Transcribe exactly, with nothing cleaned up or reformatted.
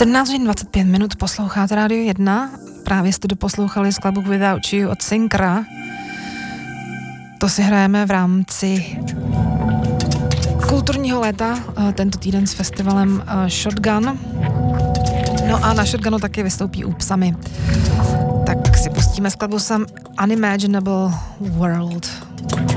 sedmnáct hodin dvacet pět minut, posloucháte Rádio jedna. Právě jste doposlouchali skladbu Without You od Synkra. To si hrajeme v rámci kulturního léta, tento týden s festivalem Shotgun. No a na Shotgunu taky vystoupí Upsami. Tak si pustíme skladbu Some Unimaginable World.